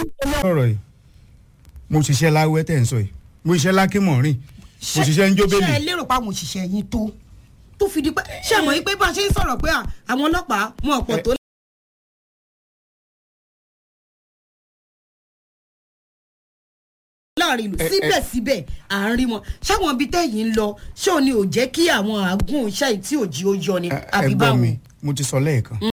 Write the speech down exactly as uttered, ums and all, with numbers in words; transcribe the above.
ọ̀rọ̀ yìí mo ṣiṣẹ́ láwẹ́ tẹ̀ ń sọ yìí mo ṣiṣẹ́ lákì mọ̀rin mo ṣiṣẹ́ ń jóbélì. ṣé ẹ lérò pé àwọn òṣìṣẹ́ yín tó tó fi di pé ṣé àmọ́ yìí pé bá a ṣe ń sọ̀rọ̀ pé àwọn ọlọ́pàá wọn ọ̀pọ̀ tó. láàrin ìlú síbẹ̀síbẹ̀ à ń rí wọn ṣáwọn ibi tẹ́yìn ń lọ ṣé ò ní ò jẹ́ kí àwọn àágùn iṣẹ́ tí ò jí ó yọ ni àbí báwo. ẹ gbọ́ mi mo ti sọ lẹ́ẹ̀kan